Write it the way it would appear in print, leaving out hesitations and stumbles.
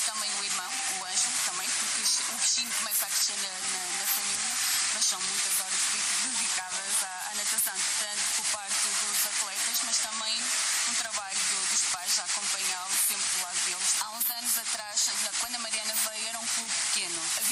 também o irmão, o Anjo, também, porque o bichinho começa a crescer na família, mas são muitas horas dedicadas à natação, tanto por parte dos atletas, mas também um trabalho dos pais a acompanhá-los sempre do lado deles. Há uns anos atrás, quando a Mariana veio, era um clube pequeno.